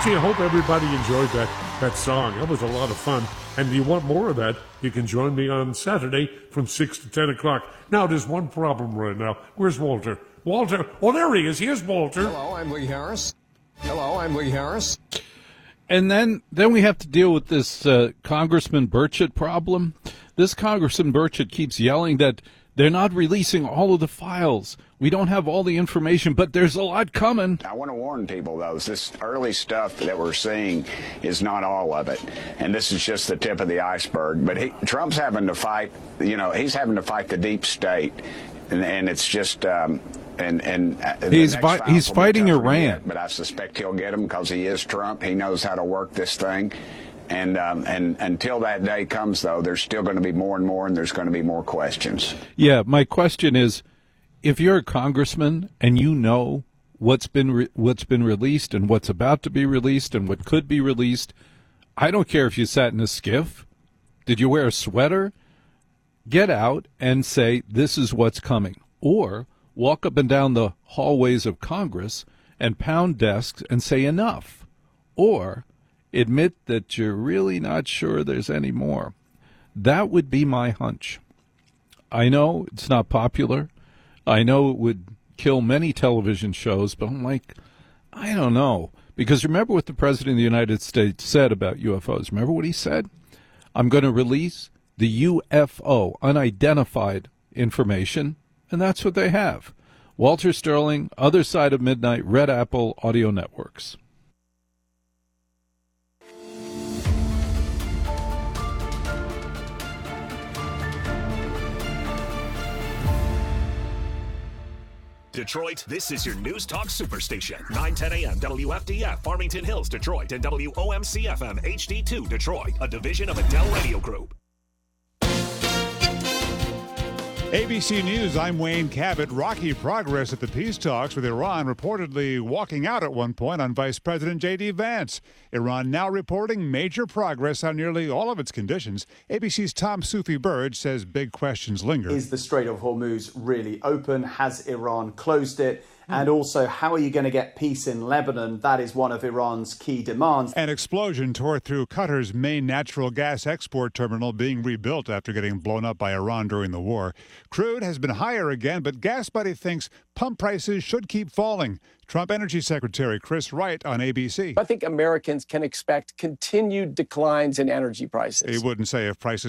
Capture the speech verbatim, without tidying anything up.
Gee, I hope everybody enjoyed that, that song. That was a lot of fun. And if you want more of that, you can join me on Saturday from six to ten o'clock. Now, there's one problem right now. Where's Walter? Walter? Oh, there he is. Here's Walter. Hello, I'm Lee Harris. Hello, I'm Lee Harris. And then, then we have to deal with this uh, Congressman Burchett problem. This Congressman Burchett keeps yelling that they're not releasing all of the files. We don't have all the information, but there's a lot coming. I want to warn people, though, this early stuff that we're seeing is not all of it. And this is just the tip of the iceberg. But he, Trump's having to fight, you know, he's having to fight the deep state. And, and it's just... Um, And, and he's fi- he's fighting Iran, yet, but I suspect he'll get him because he is Trump. He knows how to work this thing, and um, and until that day comes, though, there's still going to be more and more, and there's going to be more questions. Yeah, my question is, if you're a congressman and you know what's been re- what's been released and what's about to be released and what could be released, I don't care if you sat in a skiff. Did you wear a sweater? Get out and say this is what's coming, or walk up and down the hallways of Congress and pound desks and say enough, or admit that you're really not sure there's any more. That would be my hunch. I know it's not popular. I know it would kill many television shows, but I'm like, I don't know. Because remember what the President of the United States said about U F Os. Remember what he said? I'm going to release the U F O, unidentified information, and that's what they have. Walter Sterling, Other Side of Midnight, Red Apple Audio Networks. Detroit, this is your News Talk Superstation. nine ten a.m. W F D F, Farmington Hills, Detroit, and W O M C F M H D two, Detroit, a division of Adele Radio Group. A B C News, I'm Wayne Cabot. Rocky progress at the peace talks, with Iran reportedly walking out at one point on Vice President J D. Vance. Iran now reporting major progress on nearly all of its conditions. A B C's Tom Soufi-Burge says big questions linger. Is the Strait of Hormuz really open? Has Iran closed it? And also, how are you going to get peace in Lebanon? That is one of Iran's key demands. An explosion tore through Qatar's main natural gas export terminal, being rebuilt after getting blown up by Iran during the war. Crude has been higher again, but Gas Buddy thinks pump prices should keep falling. Trump Energy Secretary Chris Wright on A B C. I think Americans can expect continued declines in energy prices. He wouldn't say if prices